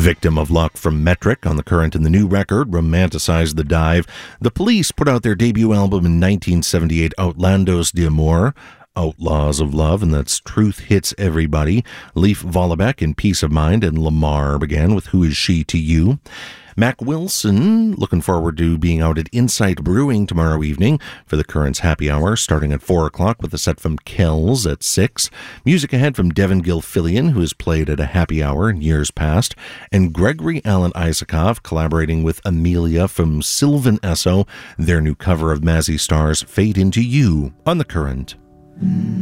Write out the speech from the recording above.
Victim of Luck from Metric on the Current, and the new record, Romanticize the Dive. The Police put out their debut album in 1978, Outlandos d'Amour, Outlaws of Love, and that's Truth Hits Everybody. Leif Vollebeck in Peace of Mind, and Lamar began with Who Is She to You. Mac Wilson, looking forward to being out at Insight Brewing tomorrow evening for the Current's Happy Hour, starting at 4 o'clock with a set from Kells at 6. Music ahead from Devin Gilfillian, who has played at a happy hour in years past, and Gregory Alan Isakov collaborating with Amelia from Sylvan Esso, their new cover of Mazzy Star's Fade Into You on the Current.